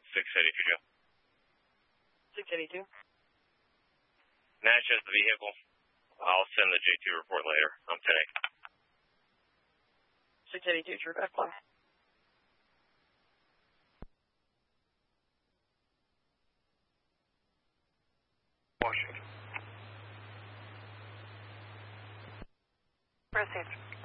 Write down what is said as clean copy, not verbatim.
682, Joe. 682. Nash has the vehicle. I'll send the J2 report later. I'm 10-8. 682, true back fly. Washington. Proceed.